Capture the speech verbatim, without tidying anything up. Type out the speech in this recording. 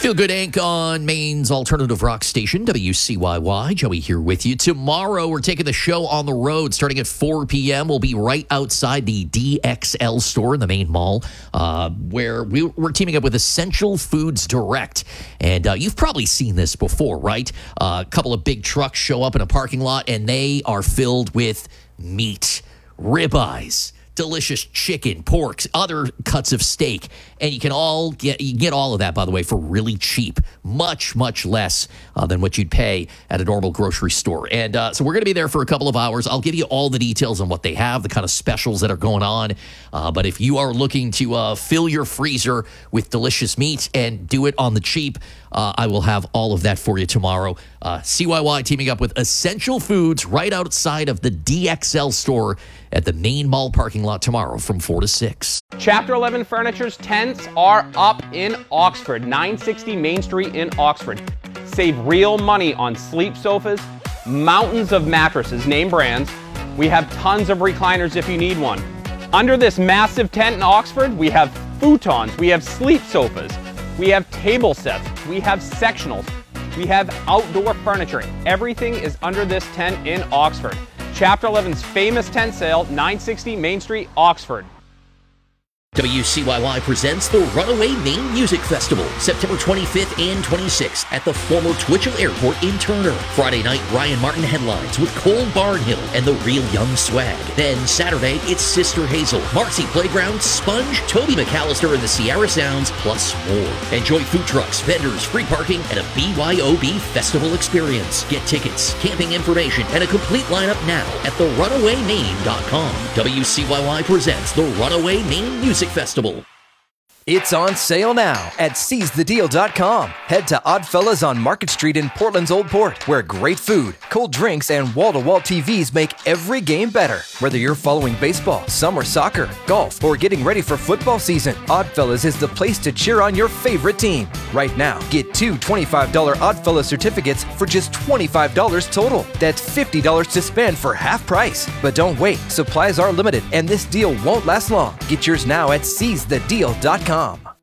Feel Good Incorporated on Maine's alternative rock station, W C Y Y. Joey here with you. Tomorrow, we're taking the show on the road starting at four p.m. We'll be right outside the D X L store in the Main Mall, uh, where we, we're teaming up with Essential Foods Direct. And uh, you've probably seen this before, right? Uh, a couple of big trucks show up in a parking lot, and they are filled with meat, ribeyes, delicious chicken, pork, other cuts of steak, and you can all get you can get all of that, by the way, for really cheap, much much less uh, than what you'd pay at a normal grocery store. And uh, so we're going to be there for a couple of hours. I'll give you all the details on what they have, the kind of specials that are going on. Uh, but if you are looking to uh, fill your freezer with delicious meat and do it on the cheap, uh, I will have all of that for you tomorrow. Uh, C Y Y teaming up with Essential Foods right outside of the D X L store at the Main Mall parking lot tomorrow from four to six. Chapter eleven Furniture's tents are up in Oxford, nine sixty Main Street in Oxford. Save real money on sleep sofas, mountains of mattresses, name brands. We have tons of recliners if you need one. Under this massive tent in Oxford, we have futons, we have sleep sofas, we have table sets, we have sectionals, we have outdoor furniture. Everything is under this tent in Oxford. Chapter eleven's famous tent sale, nine sixty Main Street, Oxford. W C Y Y presents the Runaway Maine Music Festival, September twenty-fifth and twenty-sixth at the former Twitchell Airport in Turner. Friday night, Ryan Martin headlines with Cole Barnhill and the Real Young Swag. Then Saturday, it's Sister Hazel, Marcy Playground, Sponge, Toby McAllister and the Sierra Sounds, plus more. Enjoy food trucks, vendors, free parking, and a B Y O B festival experience. Get tickets, camping information, and a complete lineup now at the runaway maine dot com. W C Y Y presents the Runaway Maine Music Festival. It's on sale now at seize the deal dot com. Head to Oddfellas on Market Street in Portland's Old Port, where great food, cold drinks, and wall-to-wall T Vs make every game better. Whether you're following baseball, summer soccer, golf, or getting ready for football season, Oddfellas is the place to cheer on your favorite team. Right now, get two twenty-five dollars Oddfellas certificates for just twenty-five dollars total. That's fifty dollars to spend for half price. But don't wait, supplies are limited, and this deal won't last long. Get yours now at seize the deal dot com.